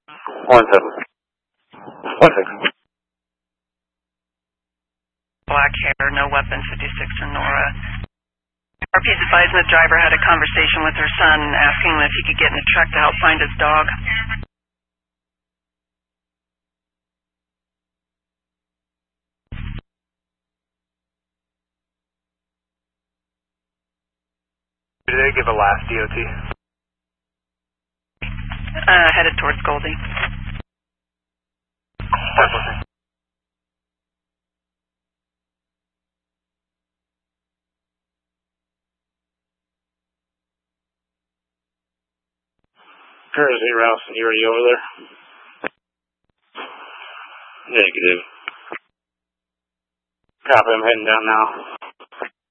17. 16. Black hair, no weapon, 56 Sonora. RP's advising the driver had a conversation with her son, asking him if he could get in a truck to help find his dog. Did they give a last DOT? Headed towards Goldie. Jersey, Rouse, are you over there? Negative. Copy, I'm heading down now.